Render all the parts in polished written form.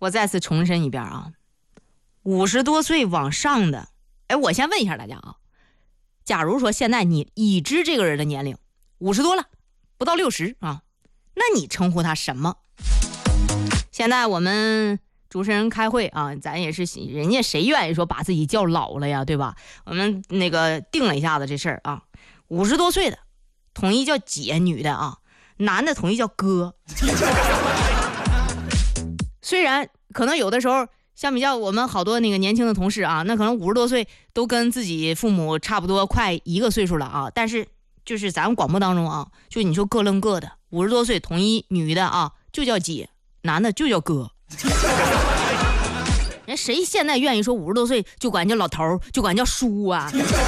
我再次重申一遍啊，50多岁往上的，我先问一下大家啊，假如说现在你已知这个人的年龄50多了，不到60啊，那你称呼他什么？现在我们主持人开会啊，咱也是人家谁愿意说把自己叫老了呀，对吧？我们那个定了一下子这事儿啊，50多岁的统一叫姐，女的啊，男的统一叫哥。虽然可能有的时候相比较我们好多那个年轻的同事啊，那可能50多岁都跟自己父母差不多快一个岁数了啊，但是就是咱们广播当中啊，就你说各论各的，50多岁统一女的啊就叫姐，男的就叫哥。人谁现在愿意说50多岁就管叫老头，就管叫叔啊？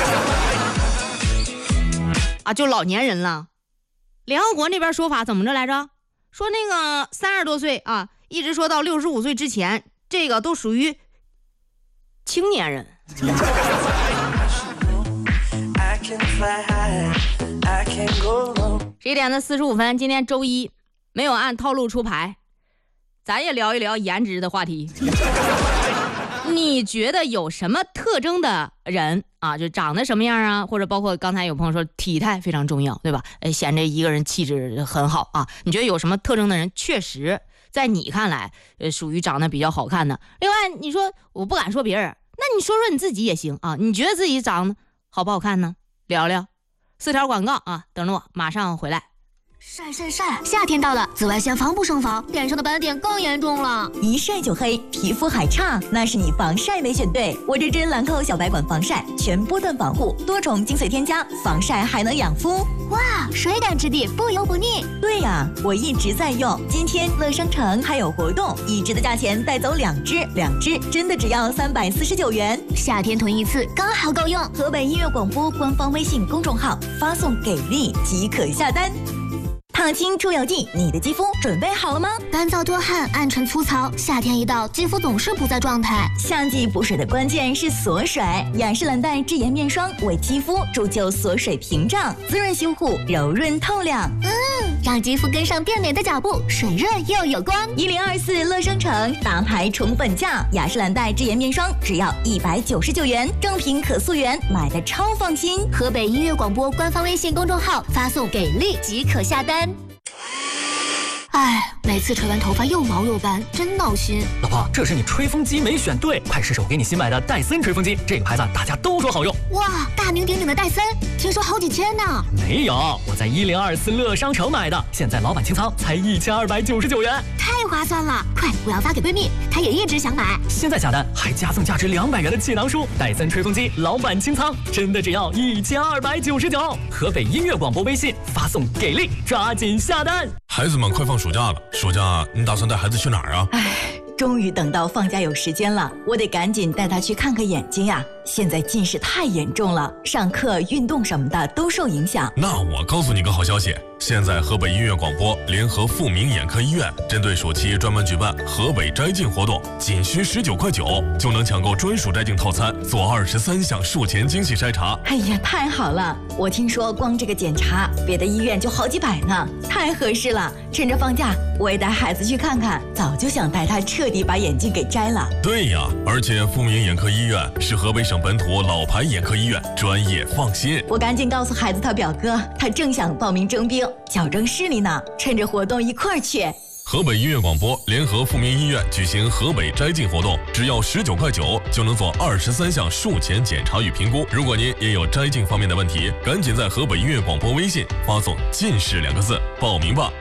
啊，就老年人了。联合国那边说法怎么着来着？说那个30多岁啊，一直说到65岁之前，这个都属于青年人。11点的45分，今天周一，没有按套路出牌，咱也聊一聊颜值的话题。你觉得有什么特征的人啊，就长得什么样啊，或者包括刚才有朋友说体态非常重要，对吧？显着一个人气质很好啊。你觉得有什么特征的人确实在你看来属于长得比较好看的？另外你说我不敢说别人，那你说说你自己也行啊，你觉得自己长得好不好看呢？聊聊，4条广告啊，等着我马上回来。 晒晒晒！夏天到了，紫外线防不胜防，脸上的斑点更严重了。 一晒就黑，皮肤还差，那是你防晒没选对。我这支兰蔻小白管防晒，全波段防护，多重精粹添加，防晒还能养肤。 哇，水感质地，不油不腻。 对呀，我一直在用。今天乐商城还有活动，1支的价钱带走2支，2支真的只要349元。 夏天囤一次刚好够用。 河北音乐广播官方微信公众号发送给力即可下单。烫青出油剂，你的肌肤准备好了吗？ 干燥多汗，暗沉粗糙，夏天一到，肌肤总是不在状态。 夏季补水的关键是锁水，雅诗兰黛智颜面霜为肌肤铸就锁水屏障，滋润修护，柔润透亮。 让肌肤跟上变美的脚步，水润又有光。 1024乐商城大牌宠粉价，雅诗兰黛智颜面霜只要199元，正品可溯源，买的超放心。 河北音乐广播官方微信公众号发送给力即可下单。哎，每次吹完头发又毛又干，真闹心。 老婆，这是你吹风机没选对，快试试我给你新买的戴森吹风机，这个牌子大家都说好用。 哇，大名鼎鼎的戴森，听说好几千呢。 没有，我在1024乐商城买的，现在老板清仓才1299元， 太划算了！快，我要发给闺蜜，她也一直想买。 现在下单还加赠价值200元的气囊书，戴森吹风机老板清仓，真的只要1299。河北音乐广播微信发送给力，抓紧下单。 孩子们快放暑假了，暑假你打算带孩子去哪儿啊？ 终于等到放假有时间了，我得赶紧带他去看看眼睛呀。现在近视太严重了，上课、运动什么的都受影响。 那我告诉你个好消息，现在河北音乐广播联合富民眼科医院，针对暑期专门举办河北摘镜活动，仅需19.9块就能抢购专属摘镜套餐，做23项术前精细筛查。 哎呀，太好了！我听说光这个检查，别的医院就好几百呢，太合适了。趁着放假，我也带孩子去看看，早就想带他彻底把眼镜给摘了。 对呀，而且富民眼科医院是河北省本土老牌眼科医院，专业放心。 我赶紧告诉孩子他表哥，他正想报名征兵，矫正视力呢，趁着活动一块儿去。 河北音乐广播联合富民医院举行河北摘镜活动，只要19.9块就能做23项术前检查与评估。如果您也有摘镜方面的问题，赶紧在河北音乐广播微信发送“近视”2个字报名吧。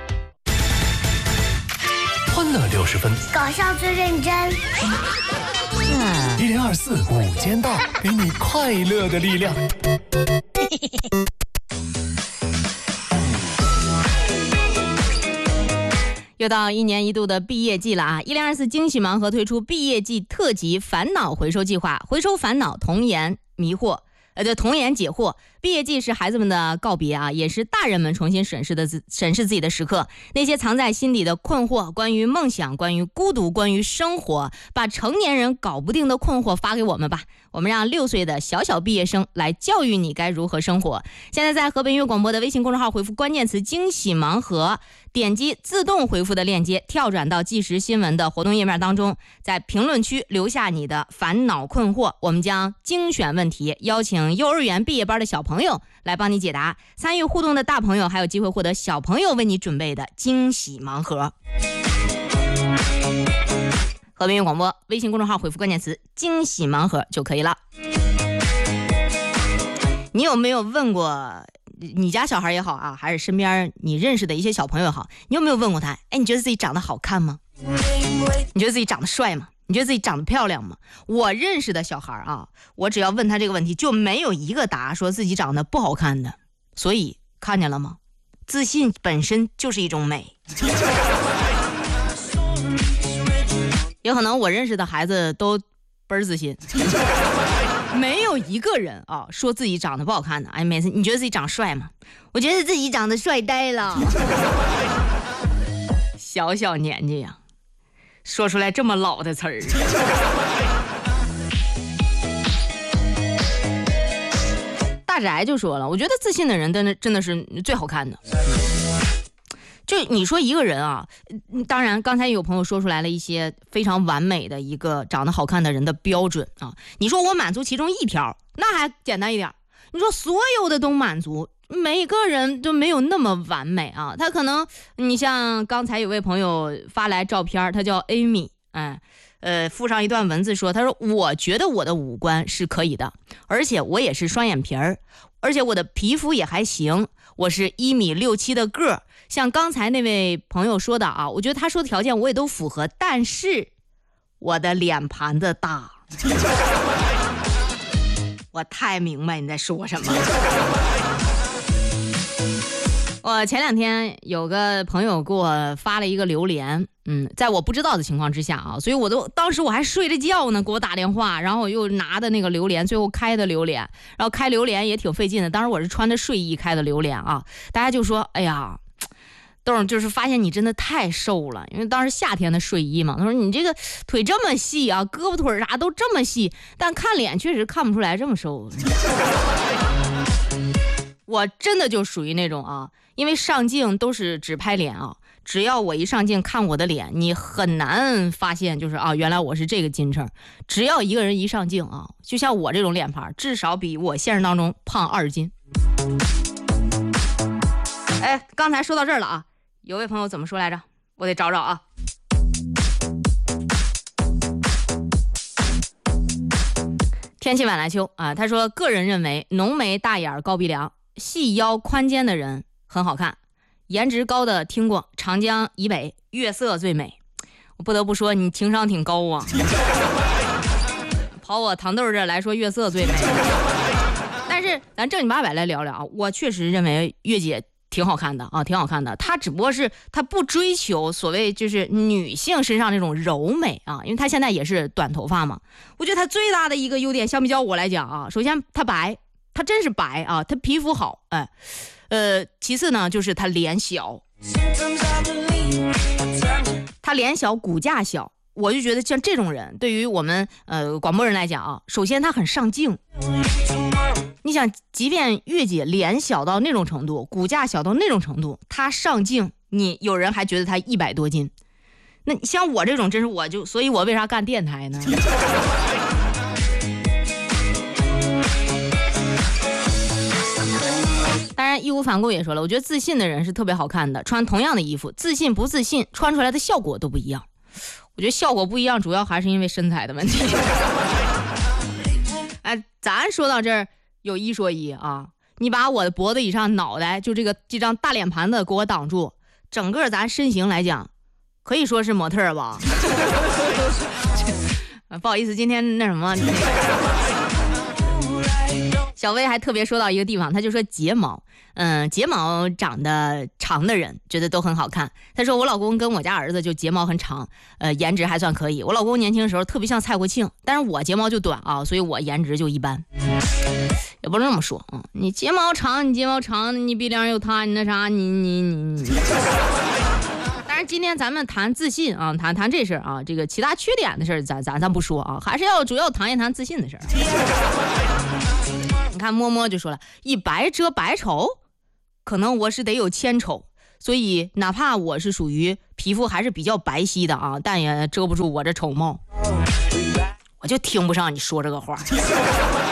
欢乐60分， 搞笑最认真。 1024午间到，给你快乐的力量。 又到1年1度的毕业季了啊！1024惊喜盲盒推出毕业季特辑烦恼回收计划，回收烦恼，童颜迷惑，童颜解惑， 毕业季是孩子们的告别啊，也是大人们重新审视自己的时刻。那些藏在心底的困惑，关于梦想，关于孤独，关于生活，把成年人搞不定的困惑发给我们吧。我们让6岁的小毕业生来教育你该如何生活。现在在河北音乐广播的微信公众号回复关键词惊喜盲盒，点击自动回复的链接，跳转到即时新闻的活动页面当中，在评论区留下你的烦恼困惑，我们将精选问题，邀请幼儿园毕业班的小朋友来帮你解答。参与互动的大朋友还有机会获得小朋友为你准备的惊喜盲盒。河北音乐广播微信公众号回复关键词惊喜盲盒就可以了。你有没有问过你家小孩也好啊，还是身边你认识的一些小朋友也好，你有没有问过他，你觉得自己长得好看吗？你觉得自己长得帅吗？你觉得自己长得漂亮吗？我认识的小孩啊，我只要问他这个问题，就没有一个答说自己长得不好看的。所以看见了吗？自信本身就是一种美。有可能我认识的孩子都倍儿自信，没有一个人啊说自己长得不好看的。每次你觉得自己长帅吗？我觉得自己长得帅呆了。小年纪呀，说出来这么老的词儿。大宅就说了，我觉得自信的人真的是最好看的。就你说一个人啊，当然刚才有朋友说出来了一些非常完美的一个长得好看的人的标准啊，你说我满足其中一条，那还简单一点。你说所有的都满足，每一个人都没有那么完美啊。他可能，你像刚才有位朋友发来照片，他叫 Amy，附上一段文字说，他说我觉得我的五官是可以的，而且我也是双眼皮儿，而且我的皮肤也还行，我是1.67米的个儿。像刚才那位朋友说的啊，我觉得他说的条件我也都符合，但是我的脸盘子大。我太明白你在说什么。我前2天有个朋友给我发了一个榴莲，在我不知道的情况之下啊，所以当时我还睡着觉呢，给我打电话，然后我又拿的那个榴莲，最后开的榴莲，然后开榴莲也挺费劲的。当时我是穿着睡衣开的榴莲啊，大家就说，哎呀，豆儿就是发现你真的太瘦了，因为当时夏天的睡衣嘛，他说你这个腿这么细啊，胳膊腿啥都这么细，但看脸确实看不出来这么瘦。我真的就属于那种啊，因为上镜都是只拍脸啊，只要我一上镜看我的脸，你很难发现就是啊，原来我是这个斤称。只要一个人一上镜啊，就像我这种脸盘，至少比我现实当中胖20斤。刚才说到这儿了啊，有位朋友怎么说来着？我得找找啊。天气晚来秋啊，他说个人认为浓眉大眼高鼻梁细腰宽肩的人很好看，颜值高的听过长江以北月色最美。我不得不说你情商挺高啊。跑我糖豆这来说月色最美。但是咱正经八百来聊聊啊，我确实认为月姐挺好看的啊，挺好看的。她只不过是她不追求所谓就是女性身上那种柔美啊，因为她现在也是短头发嘛。我觉得她最大的一个优点，相比较我来讲啊，首先她白，她真是白啊，她皮肤好，其次呢就是她脸小，她脸小骨架小，我就觉得像这种人对于我们广播人来讲啊，首先她很上镜。你想，即便月姐脸小到那种程度，骨架小到那种程度，她上镜，有人还觉得她100多斤。那像我这种，真是所以我为啥干电台呢？当然义无反顾也说了，我觉得自信的人是特别好看的，穿同样的衣服，自信不自信穿出来的效果都不一样。我觉得效果不一样，主要还是因为身材的问题。咱说到这儿有一说一啊，你把我的脖子以上脑袋就这张大脸盘子给我挡住，整个咱身形来讲可以说是模特吧。不好意思，今天那什么小薇还特别说到一个地方，他就说睫毛，睫毛长得长的人觉得都很好看。他说我老公跟我家儿子就睫毛很长，颜值还算可以。我老公年轻的时候特别像蔡国庆，但是我睫毛就短啊，所以我颜值就一般。也不能这么说啊，你睫毛长，你鼻梁又塌，你那啥，你。但是今天咱们谈自信啊，谈这事儿啊，这个其他缺点的事儿咱不说啊，还是要主要谈一谈自信的事儿。你看摸摸就说了，以白遮百丑，可能我是得有千丑，所以哪怕我是属于皮肤还是比较白皙的啊，但也遮不住我这丑貌。我就听不上你说这个话。